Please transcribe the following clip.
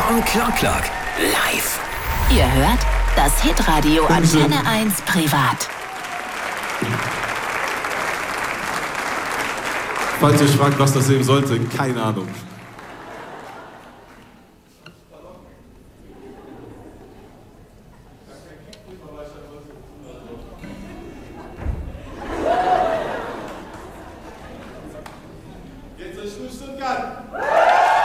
Tom Clock live. Ihr hört das Hitradio Antenne 1 privat. Falls ihr euch fragt, was das eben sollte, keine Ahnung.